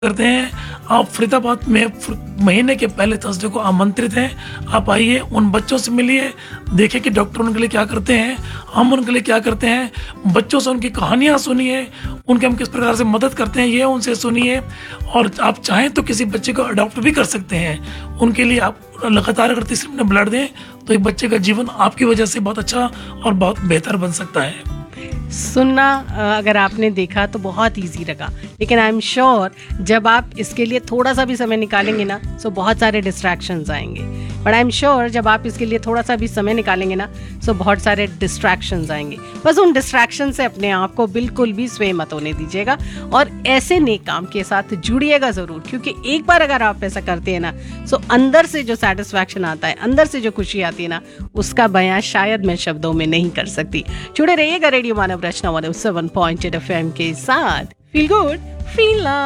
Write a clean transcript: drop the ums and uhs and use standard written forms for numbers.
करते हैं। आप फरीदाबाद में महीने के पहले थर्सडे को आमंत्रित हैं। आप आइए, उन बच्चों से मिलिए, देखिए कि डॉक्टर उनके लिए क्या करते हैं, हम उनके लिए क्या करते हैं। बच्चों से उनकी कहानियाँ सुनिए, उनके हम किस प्रकार से मदद करते हैं ये उनसे सुनिए। और आप चाहें तो किसी बच्चे को अडॉप्ट भी कर सकते हैं। उनके लिए आप लगातार अगर तीसरे महीने ब्लड दें तो एक बच्चे का जीवन आपकी वजह से बहुत अच्छा और बहुत बेहतर बन सकता है। सुनना अगर आपने देखा तो बहुत इजी लगा, लेकिन आई एम श्योर जब आप इसके लिए थोड़ा सा भी समय निकालेंगे ना तो बहुत सारे डिस्ट्रैक्शंस आएंगे। बट आई एम श्योर जब आप इसके लिए थोड़ा सा भी समय निकालेंगे ना तो बहुत सारे डिस्ट्रैक्शंस आएंगे। बस उन डिस्ट्रैक्शन से अपने आप को बिल्कुल भी स्वय मत होने दीजिएगा और ऐसे नेक काम के साथ जुड़िएगा ज़रूर, क्योंकि एक बार अगर आप ऐसा करते हैं ना तो अंदर से जो सेटिस्फैक्शन आता है, अंदर से जो खुशी आती है ना, उसका बयां शायद मैं शब्दों में नहीं कर सकती। जुड़े रहिएगा रेडियो मानव रचना 107.8 FM के साथ। Feel good, feel love.